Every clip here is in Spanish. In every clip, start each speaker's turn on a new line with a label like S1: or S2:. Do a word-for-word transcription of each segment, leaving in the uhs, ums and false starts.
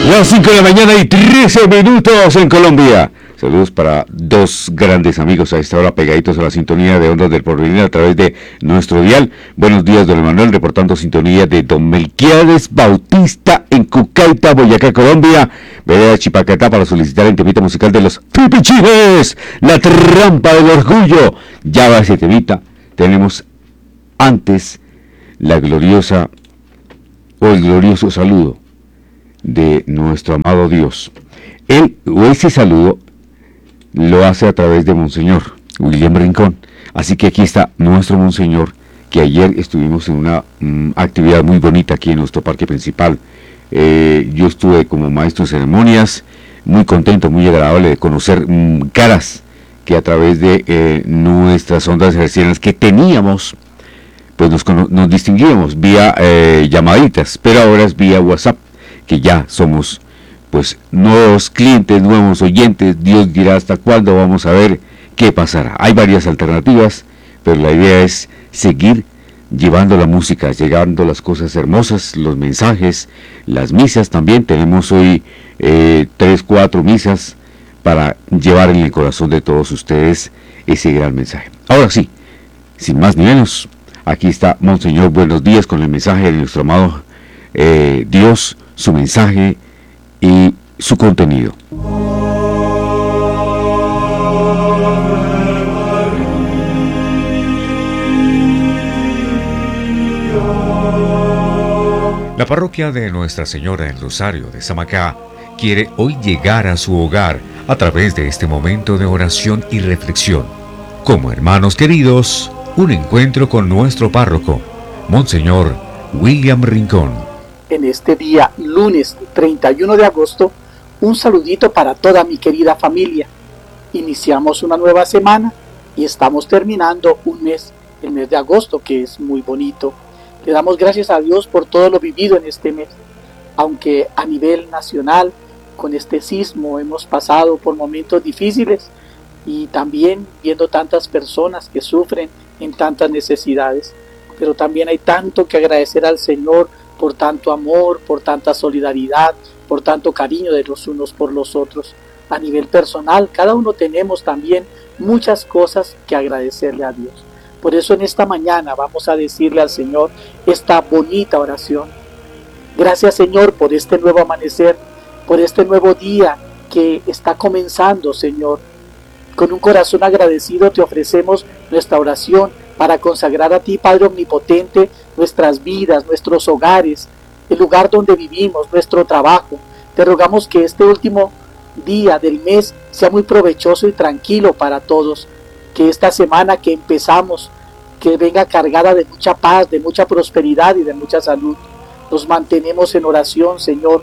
S1: Las cinco de la mañana y trece minutos en Colombia. Saludos para dos grandes amigos a esta hora pegaditos a la sintonía de Ondas del Porvenir a través de nuestro dial. Buenos días, don Emanuel, reportando sintonía de don Melquiades Bautista en Cucaita, Boyacá, Colombia. Vereda Chipacatá para solicitar el temita musical de los Tripichines, La Trampa del Orgullo. Ya va ese temita. Tenemos antes la gloriosa o el glorioso saludo de nuestro amado Dios. Él, o ese saludo, lo hace a través de Monseñor William Rincón. Así que aquí está nuestro Monseñor, que ayer estuvimos en una mm, actividad muy bonita aquí en nuestro parque principal. Eh, yo estuve como maestro de ceremonias, muy contento, muy agradable de conocer mm, caras que a través de eh, nuestras ondas hercianas que teníamos, pues nos, nos distinguíamos vía eh, llamaditas, pero ahora es vía WhatsApp, que ya somos pues nuevos clientes, nuevos oyentes. Dios dirá hasta cuándo, vamos a ver qué pasará. Hay varias alternativas, pero la idea es seguir llevando la música, llegando las cosas hermosas, los mensajes, las misas también. Tenemos hoy eh, tres, cuatro misas para llevar en el corazón de todos ustedes ese gran mensaje. Ahora sí, sin más ni menos, aquí está Monseñor Buenos Días con el mensaje de nuestro amado eh, Dios, su mensaje y su contenido.
S2: La parroquia de Nuestra Señora del Rosario de Samacá quiere hoy llegar a su hogar a través de este momento de oración y reflexión. Como hermanos queridos, un encuentro con nuestro párroco, Monseñor William Rincón.
S3: En este día, lunes treinta y uno de agosto, un saludito para toda mi querida familia. Iniciamos una nueva semana y estamos terminando un mes, el mes de agosto, que es muy bonito. Le damos gracias a Dios por todo lo vivido en este mes. Aunque a nivel nacional, con este sismo, hemos pasado por momentos difíciles y también viendo tantas personas que sufren en tantas necesidades. Pero también hay tanto que agradecer al Señor por tanto amor, por tanta solidaridad, por tanto cariño de los unos por los otros. A nivel personal, cada uno tenemos también muchas cosas que agradecerle a Dios. Por eso en esta mañana vamos a decirle al Señor esta bonita oración. Gracias, Señor, por este nuevo amanecer, por este nuevo día que está comenzando, Señor. Con un corazón agradecido te ofrecemos nuestra oración para consagrar a ti, Padre Omnipotente, nuestras vidas, nuestros hogares, el lugar donde vivimos, nuestro trabajo. Te rogamos que este último día del mes sea muy provechoso y tranquilo para todos. Que esta semana que empezamos, que venga cargada de mucha paz, de mucha prosperidad y de mucha salud. Nos mantenemos en oración, Señor,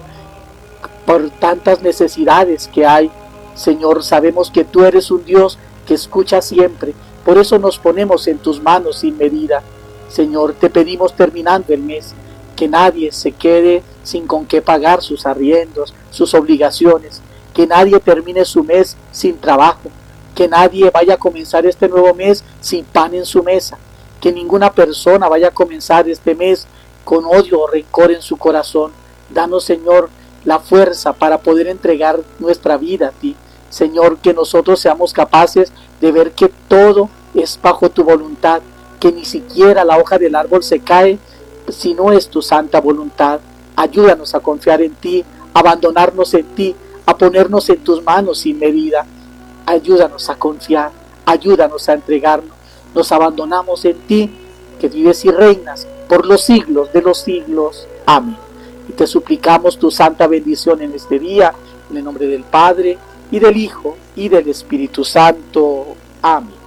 S3: por tantas necesidades que hay. Señor, sabemos que tú eres un Dios que escucha siempre. Por eso nos ponemos en tus manos sin medida. Señor, te pedimos terminando el mes, que nadie se quede sin con qué pagar sus arriendos, sus obligaciones, que nadie termine su mes sin trabajo, que nadie vaya a comenzar este nuevo mes sin pan en su mesa, que ninguna persona vaya a comenzar este mes con odio o rencor en su corazón. Danos, Señor, la fuerza para poder entregar nuestra vida a ti. Señor, que nosotros seamos capaces de ver que todo es bajo tu voluntad, que ni siquiera la hoja del árbol se cae si no es tu santa voluntad. Ayúdanos a confiar en ti, a abandonarnos en ti, a ponernos en tus manos sin medida. Ayúdanos a confiar, ayúdanos a entregarnos. Nos abandonamos en ti, que vives y reinas por los siglos de los siglos. Amén. Y te suplicamos tu santa bendición en este día, en el nombre del Padre, y del Hijo, y del Espíritu Santo. Amén.